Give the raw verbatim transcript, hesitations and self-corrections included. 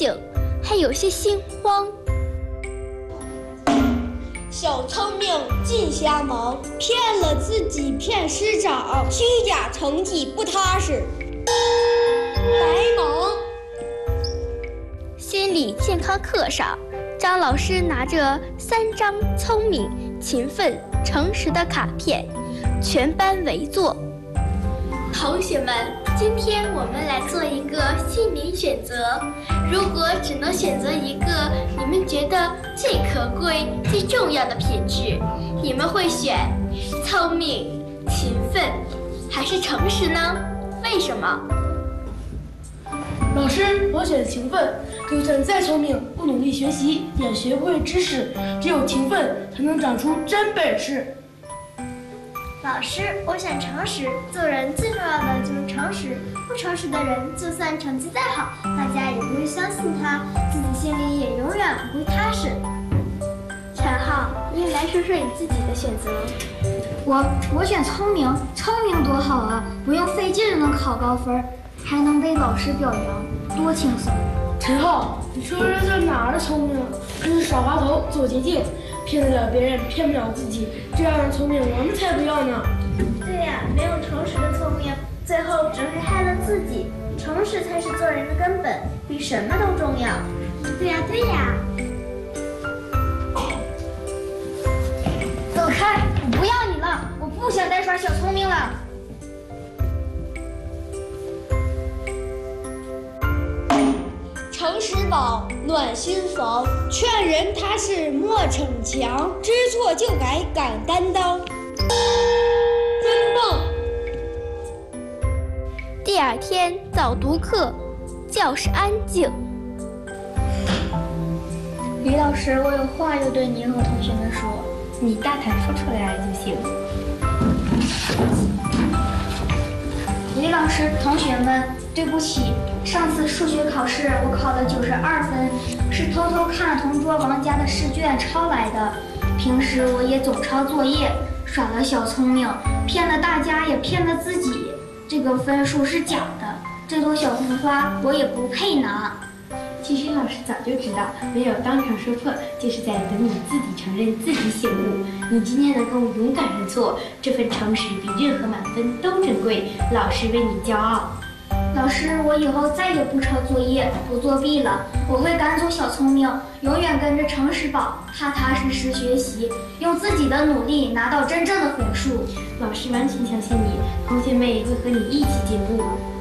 醒，还有些心慌。 小聪明尽瞎忙，骗了自己骗师长，虚假成绩不踏实，白忙。 心理健康课上，张老师拿着三张聪明、勤奋、诚实的卡片，全班围坐。同学们，今天我们来做一个心理选择。如果只能选择一个你们觉得最可贵、最重要的品质，你们会选聪明、勤奋还是诚实呢？为什么？ 老师，我选勤奋。就算再聪明，不努力学习，也学不会知识。只有勤奋，才能长出真本事。 老师，我选诚实。做人最重要的就是诚实，不诚实的人，就算成绩再好，大家也不会相信他，自己心里也永远不会踏实。 陈浩，你也来说说你自己的选择。 我我选聪明，聪明多好啊，不用费劲就能考高分，还能被老师表扬，多轻松。 陈浩，你说这这哪儿的聪明啊？这是耍滑头、走捷径，骗得了别人，骗不了自己，这样的聪明我们才不要呢。 对呀，没有诚实的聪明，最后只会害了自己。诚实才是做人的根本，比什么都重要。对呀，对呀。 走开，我不要你了，我不想再耍小聪明了。 诚实宝，暖心房，劝人踏实莫逞强，知错就改敢担当，真棒！ 第二天早读课，教室安静。 李老师，我有话要对您和同学们说， 你大胆说出来就行。 李老师，同学们，对不起，上次数学考试我考了九十二分，是偷偷看同桌王家的试卷抄来的。平时我也总抄作业，耍了小聪明，骗了大家也骗了自己。这个分数是假的，这朵小红花我也不配拿。 其实老师早就知道，没有当场说破，就是在等你自己承认自己醒悟。你今天能够勇敢认错，这份诚实比任何满分都珍贵，老师为你骄傲。 老师，我以后再也不抄作业，不作弊了。我会赶走小聪明，永远跟着诚实宝，踏踏实实学习，用自己的努力拿到真正的分数。 老师完全相信你，同学们也会和你一起进步。